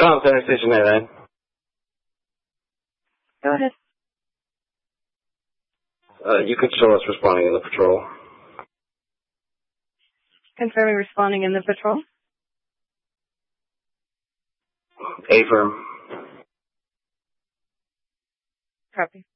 Center Station 99. Go ahead. You could show us responding in the patrol. Confirming responding in the patrol. Affirm. Copy.